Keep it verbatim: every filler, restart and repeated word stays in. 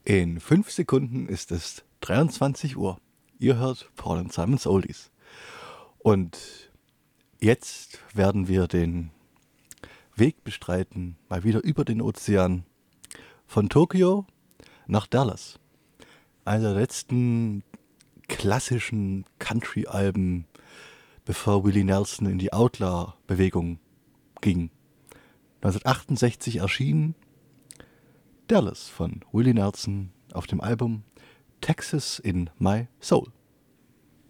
In fünf Sekunden ist es dreiundzwanzig Uhr. Ihr hört Paul and Simon's Oldies. Und jetzt werden wir den Weg bestreiten, mal wieder über den Ozean, von Tokio nach Dallas. Einer der letzten klassischen Country-Alben, bevor Willie Nelson in die Outlaw-Bewegung ging. neunzehnhundertachtundsechzig erschien Dallas von Willie Nelson auf dem Album Texas in My Soul.